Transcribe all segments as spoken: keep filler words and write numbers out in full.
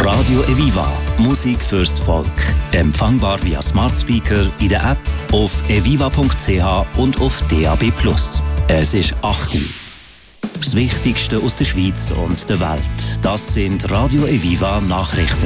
Radio Eviva. Musik fürs Volk. Empfangbar via Smart Speaker, in der App, auf eviva punkt c h und auf D A B plus. Es ist acht Uhr. Das Wichtigste aus der Schweiz und der Welt. Das sind Radio Eviva Nachrichten.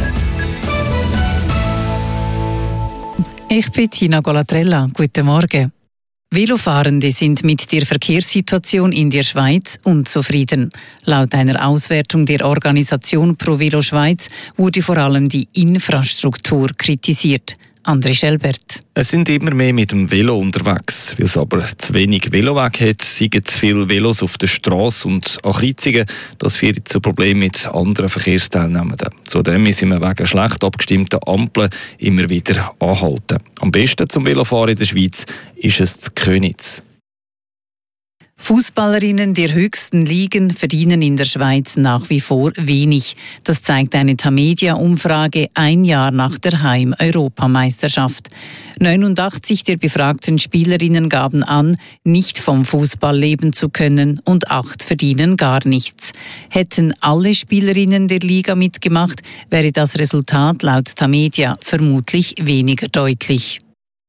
Ich bin Tina Golatrella. Guten Morgen. Velofahrende sind mit der Verkehrssituation in der Schweiz unzufrieden. Laut einer Auswertung der Organisation Pro Velo Schweiz wurde vor allem die Infrastruktur kritisiert. André Schelbert. Es sind immer mehr mit dem Velo unterwegs. Weil es aber zu wenig Velowege hat, sind zu viele Velos auf der Strasse und an Kreuzungen. Das führt zu Problemen mit anderen Verkehrsteilnehmenden. Zudem müssen wir wegen schlecht abgestimmter Ampeln immer wieder anhalten. Am besten zum Velofahren in der Schweiz ist es zu Köniz. Fußballerinnen der höchsten Ligen verdienen in der Schweiz nach wie vor wenig. Das zeigt eine Tamedia-Umfrage ein Jahr nach der Heim-Europameisterschaft. neunundachtzig der befragten Spielerinnen gaben an, nicht vom Fußball leben zu können, und acht verdienen gar nichts. Hätten alle Spielerinnen der Liga mitgemacht, wäre das Resultat laut Tamedia vermutlich weniger deutlich.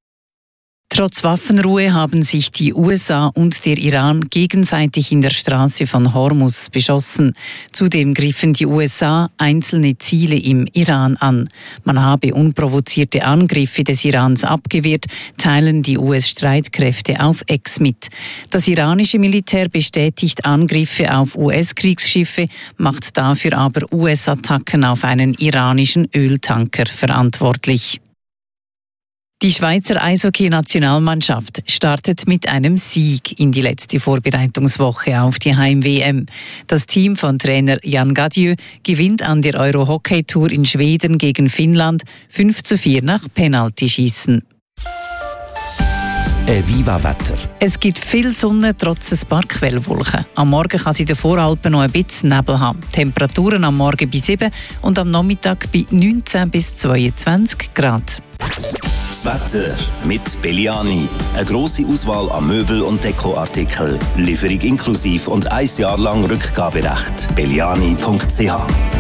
Trotz Waffenruhe haben sich die U S A und der Iran gegenseitig in der Straße von Hormuz beschossen. Zudem griffen die U S A einzelne Ziele im Iran an. Man habe unprovozierte Angriffe des Irans abgewehrt, teilen die U S-Streitkräfte auf X mit. Das iranische Militär bestätigt Angriffe auf U S-Kriegsschiffe, macht dafür aber U S-Attacken auf einen iranischen Öltanker verantwortlich. Die Schweizer Eishockey-Nationalmannschaft startet mit einem Sieg in die letzte Vorbereitungswoche auf die Heim-W M. Das Team von Trainer Jan Gadieu gewinnt an der Euro-Hockey-Tour in Schweden gegen Finnland fünf zu vier nach Penaltyschießen. Das Eviva-Wetter. Es gibt viel Sonne trotz ein paar Quellwolken. Am Morgen kann es in den Voralpen noch ein bisschen Nebel haben. Temperaturen am Morgen bei sieben und am Nachmittag bei neunzehn bis zweiundzwanzig Grad. Das Wetter mit Belliani. Eine grosse Auswahl an Möbel- und Dekoartikeln. Lieferung inklusive und ein Jahr lang Rückgaberecht. belliani punkt c h